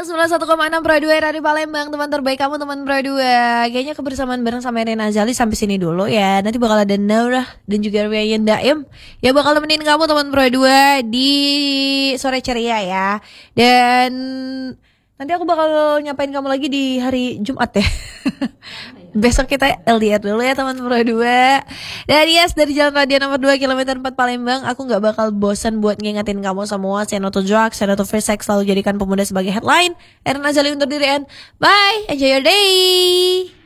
91,6 Pro 2 Radio Palembang. Teman terbaik kamu, teman Pro 2. Kayaknya kebersamaan bareng sama Rena Azali sampai sini dulu ya. Nanti bakal ada Naura dan juga Ryan Daim ya bakal temenin kamu teman Pro 2 di sore ceria ya. Dan nanti aku bakal nyapain kamu lagi di hari Jumat ya. Besok kita LDR dulu ya teman Pro 2. Dan yes, dari Jalan Radian nomor 2 kilometer 4 Palembang, aku gak bakal bosan buat ngingetin kamu semua. Say no to drugs, say no to free sex, selalu jadikan pemuda sebagai headline. Rena Azali undur diri and bye, enjoy your day.